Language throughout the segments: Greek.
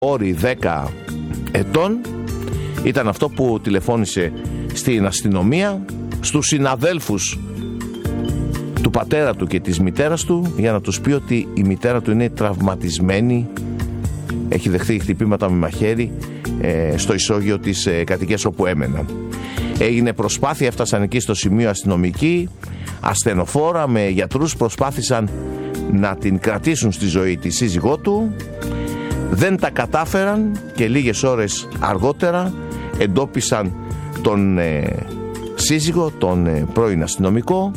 όρη 10 ετών ήταν αυτό που τηλεφώνησε στην αστυνομία, στους συναδέλφους του πατέρα του και της μητέρας του, για να τους πει ότι η μητέρα του είναι τραυματισμένη, έχει δεχθεί χτυπήματα με μαχαίρι στο ισόγειο της κατοικίας όπου έμεναν. Έγινε προσπάθεια, έφτασαν εκεί στο σημείο αστυνομικοί, ασθενοφόρα με γιατρούς, προσπάθησαν να την κρατήσουν στη ζωή τη σύζυγό του. Δεν τα κατάφεραν και λίγες ώρες αργότερα εντόπισαν τον σύζυγο, τον πρώην αστυνομικό,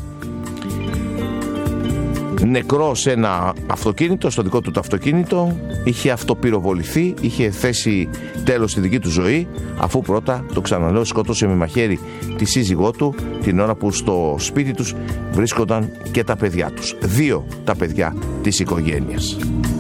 νεκρό σε ένα αυτοκίνητο, στο δικό του το αυτοκίνητο. Είχε αυτοπυροβοληθεί, είχε θέσει τέλος στη δική του ζωή, αφού πρώτα, το ξαναλέω, σκότωσε με μαχαίρι τη σύζυγό του την ώρα που στο σπίτι τους βρίσκονταν και τα παιδιά τους. 2 τα παιδιά της οικογένειας.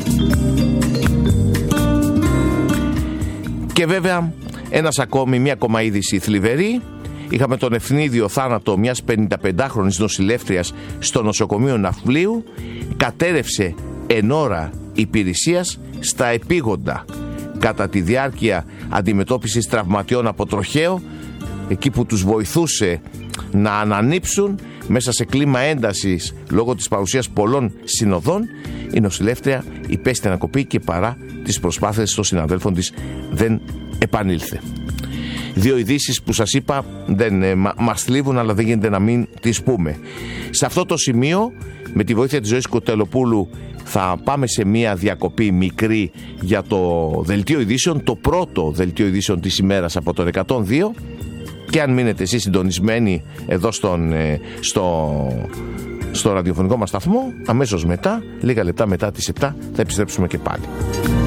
Και βέβαια μια ακόμα είδηση θλιβερή. Είχαμε τον ευνίδιο θάνατο μιας 55χρονης νοσηλεύτριας στο νοσοκομείο Ναυπλίου. Κατέρευσε εν ώρα υπηρεσίας στα επίγοντα κατά τη διάρκεια αντιμετώπισης τραυματιών από τροχαίο, εκεί που τους βοηθούσε να ανανύψουν μέσα σε κλίμα έντασης λόγω της παρουσίας πολλών συνοδών. Η νοσηλεύτρια υπέστη ανακοπή και παρά τις προσπάθειες των συναδέλφων της δεν επανήλθε. 2 ειδήσεις που σας είπα μας θλίβουν, αλλά δεν γίνεται να μην τις πούμε. Σε αυτό το σημείο, με τη βοήθεια της Ζωής Κοτελοπούλου, θα πάμε σε μια διακοπή μικρή για το δελτίο ειδήσεων, το πρώτο δελτίο ειδήσεων της ημέρας από τον 102, και αν μείνετε εσείς συντονισμένοι εδώ στο ραδιοφωνικό μας σταθμό, αμέσως μετά, λίγα λεπτά μετά τις 7, θα επιστρέψουμε και πάλι.